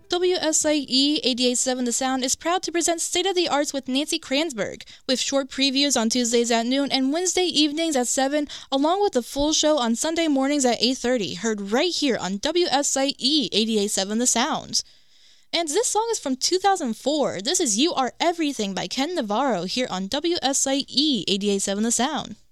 WSIE 88.7 The Sound is proud to present State of the Arts with Nancy Kranzberg, with short previews on Tuesdays at noon and Wednesday evenings at 7, along with the full show on Sunday mornings at 8:30, heard right here on WSIE 88.7 The Sound. And this song is from 2004. This is You Are Everything by Ken Navarro here on WSIE 88.7 The Sound.